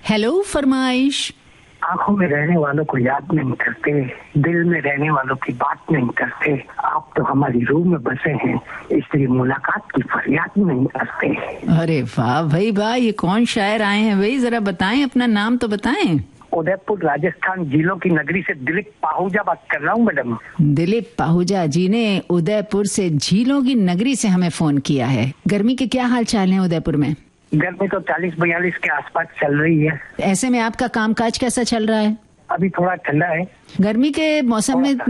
Hello फरमाइश। आंखों में रहने वालों को याद नहीं करते, दिल में रहने वालों की बात नहीं करते। आप तो हमारी रूह में बसे हैं, इसलिए मुलाकात की फरियाद नहीं करते। अरे वाह भाई वाह, ये कौन शायर आए हैं भाई, जरा बताएं, अपना नाम तो बताएं। उदयपुर राजस्थान झीलों की नगरी से दिलीप पाहुजा बात कर रहा हूँ मैडम। दिलीप पाहुजा जी ने उदयपुर से झीलों की नगरी से हमें फोन किया है। गर्मी के क्या हाल चाल है उदयपुर में? गर्मी तो 40-42 के आसपास चल रही है। ऐसे में आपका कामकाज कैसा चल रहा है? अभी थोड़ा ठंडा है। गर्मी के मौसम में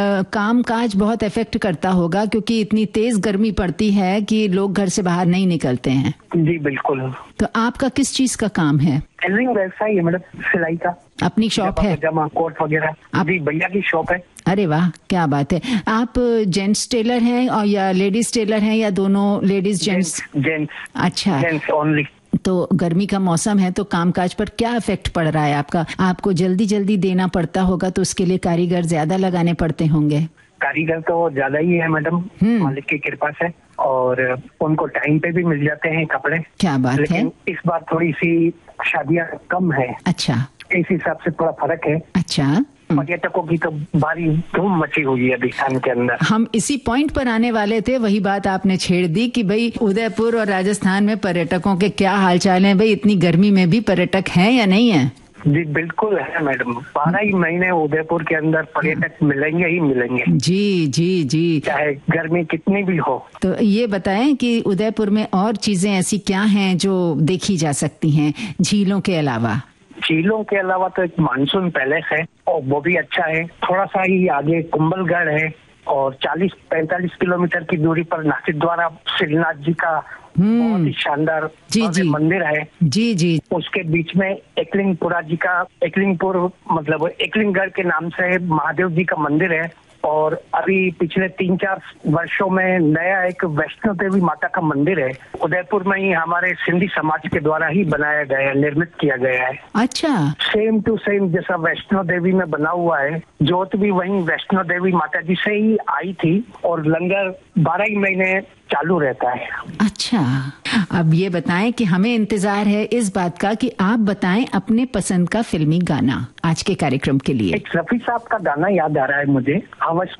काम काज बहुत इफेक्ट करता होगा, क्योंकि इतनी तेज गर्मी पड़ती है कि लोग घर से बाहर नहीं निकलते हैं। जी बिल्कुल। तो आपका किस चीज का काम है? टेलरिंग व्यवसाय है मैडम, सिलाई का। अपनी शॉप है? जमा कोट वगैरह। जी भैया की शॉप है। अरे वाह, क्या बात है। आप जेंट्स टेलर हैं और या लेडीज टेलर हैं, या दोनों लेडीज जेंट्स? जेंट्स। अच्छा, जेंट्स ओनली। तो गर्मी का मौसम है, तो कामकाज पर क्या इफेक्ट पड़ रहा है आपका? आपको जल्दी जल्दी देना पड़ता होगा, तो उसके लिए कारीगर ज्यादा लगाने पड़ते होंगे। कारीगर तो ज्यादा ही है मैडम, मालिक की कृपा से, और उनको टाइम पे भी मिल जाते हैं कपड़े। क्या बात है। लेकिन इस बार थोड़ी सी शादियां कम है। अच्छा, इस हिसाब से थोड़ा फर्क है। अच्छा। पर्यटकों की तो भारी धूम मची हुई है अभिस्थान के अंदर। हम इसी पॉइंट पर आने वाले थे, वही बात आपने छेड़ दी कि भाई उदयपुर और राजस्थान में पर्यटकों के क्या हालचाल हैं। भाई इतनी गर्मी में भी पर्यटक हैं या नहीं है? जी बिल्कुल है मैडम, 12 ही महीने उदयपुर के अंदर पर्यटक मिलेंगे ही मिलेंगे। जी जी जी, चाहे गर्मी कितनी भी हो। तो ये बताएं कि उदयपुर में और चीजें ऐसी क्या हैं जो देखी जा सकती हैं झीलों के अलावा? झीलों के अलावा तो एक मानसून पैलेस है और वो भी अच्छा है। थोड़ा सा ही आगे कुंभलगढ़ है, और 40-45 किलोमीटर की दूरी पर नासिक द्वारा श्रीनाथ जी का बहुत ही शानदार मंदिर है। जी जी। उसके बीच में एकलिंगपुरा जी का, एकलिंगपुर मतलब एकलिंगगढ़ के नाम से महादेव जी का मंदिर है। और अभी पिछले 3-4 वर्षों में नया एक वैष्णो देवी माता का मंदिर है, उदयपुर में ही हमारे सिंधी समाज के द्वारा ही बनाया गया है, निर्मित किया गया है। अच्छा। सेम टू सेम जैसा वैष्णो देवी में बना हुआ है। जोत भी वहीं वैष्णो देवी माता जी से ही आई थी, और लंगर 12 ही महीने चालू रहता है। अच्छा, अब ये बताएं कि हमें इंतजार है इस बात का कि आप बताएं अपने पसंद का फिल्मी गाना आज के कार्यक्रम के लिए। एक रफी साहब का गाना याद आ रहा है मुझे, हवस